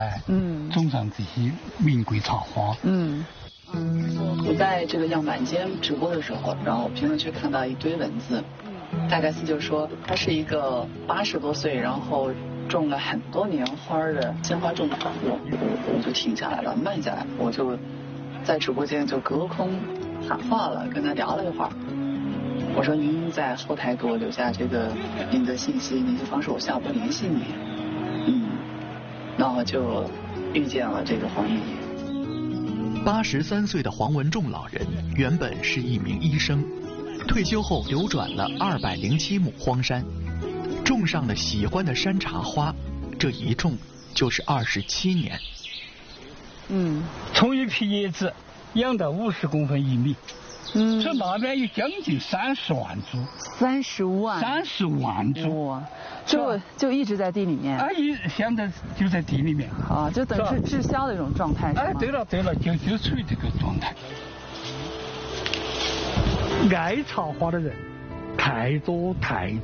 种上这些名贵茶花。 我在这个样板间直播的时候，然后评论区看到一堆文字，大概是就是说他是一个80多岁，然后种了很多年花的鲜花种植户，我就停下来了，慢下来，我就在直播间就隔空喊话了，跟他聊了一会儿。我说您在后台给我留下这个您的信息、联系方式，我下午联系你。然后就遇见了这个黄爷爷。 83岁的黄文仲老人原本是一名医生，退休后流转了207亩荒山，种上了喜欢的山茶花，这一种就是27年。 从一批叶子养到50公分1米。这那边有将近30万株 ，30万 ，30万株， 哇，就一直在地里面。 现在就在地里面。 就等是滞销的一种状态。 对了，就处于这个状态。爱茶花的人太多，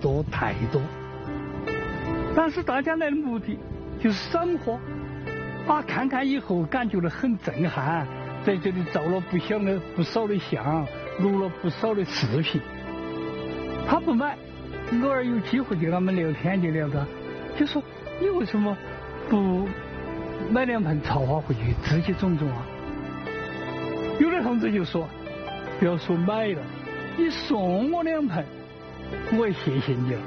但是大家来的目的就是赏花，看看以后感觉到很震撼。在这里照了不少的相，录了不少的视频。他不买，偶尔有机会跟他们聊天就聊到，就说你为什么不买2盆茶花回去自己种啊？有的同志就说，不要说买了，你送我2盆，我也谢谢你了。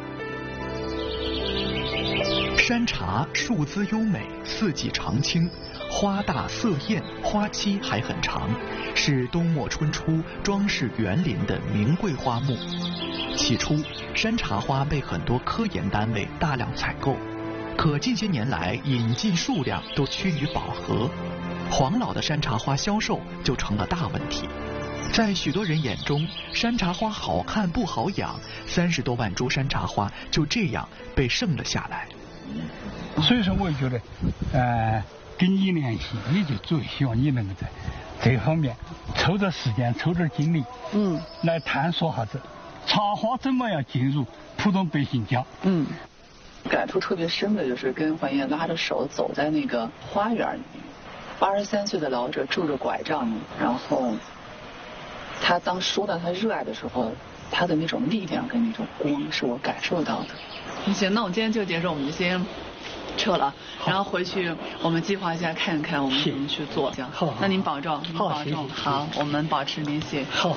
山茶树姿优美，四季常青，花大色艳，花期还很长，是冬末春初装饰园林的名贵花木。起初，山茶花被很多科研单位大量采购，可近些年来引进数量都趋于饱和，黄老的山茶花销售就成了大问题。在许多人眼中，山茶花好看不好养，30多万株山茶花就这样被剩了下来。 所以说，我觉得，跟你联系，也就主要希望你能够在这方面抽点时间、抽点精力，来探索下子茶花怎么样进入普通百姓家。感触特别深的就是跟黄爷拉着手走在那个花园里面，83岁的老者拄着拐杖，然后他当说到他热爱的时候，他的那种力量跟那种光是我感受到的。行，那我今天就结束，我们就先撤了，然后回去我们计划一下，看看我们怎么去做。行，好，那您保重，您保重。好，我们保持联系。好。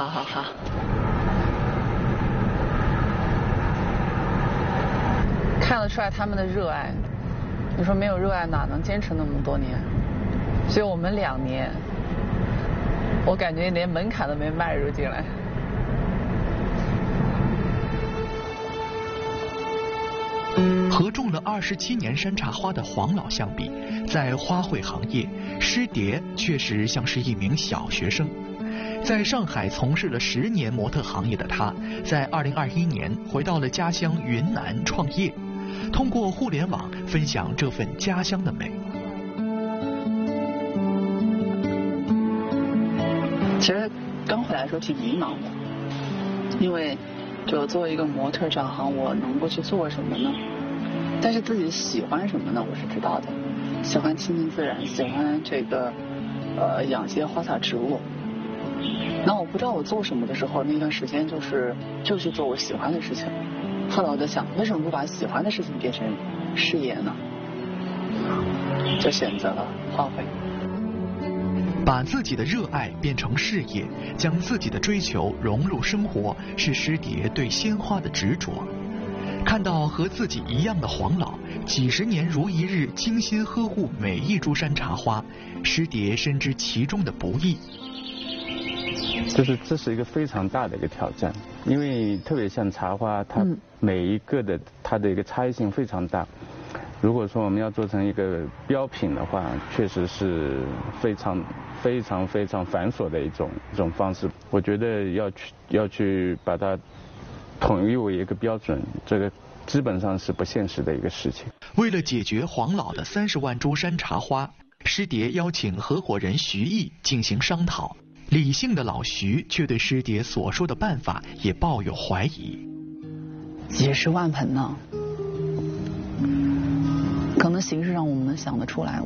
看得出来他们的热爱，你说没有热爱哪能坚持那么多年？所以我们2年，我感觉连门槛都没迈入进来。 和种了27年山茶花的黄老相比，在花卉行业，施蝶确实像是一名小学生。在上海从事了10年模特行业的他，在2021年回到了家乡云南创业，通过互联网分享这份家乡的美。其实刚回来的时候挺迷茫的，因为就作为一个模特这行，我能够去做什么呢？但是自己喜欢什么呢？我是知道的，喜欢亲近自然，喜欢这个养些花草植物。那我不知道我做什么的时候，那段时间就去做我喜欢的事情。后来我在想，为什么不把喜欢的事情变成事业呢？就选择了花卉。把自己的热爱变成事业，将自己的追求融入生活，是施蝶对鲜花的执着。看到和自己一样的黄老，几十年如一日精心呵护每一株山茶花，施蝶深知其中的不易。 这是一个非常大的一个挑战，因为特别像茶花，它每一个的它的一个差异性非常大。如果说我们要做成一个标品的话，确实是非常繁琐的一种方式。我觉得要去把它统一为一个标准，这个基本上是不现实的一个事情。 为了解决黄老的30万株山茶花，施蝶邀请合伙人徐毅进行商讨。理性的老徐却对施蝶所说的办法也抱有怀疑。 几十万盆呢， 可能形式上我们能想得出来。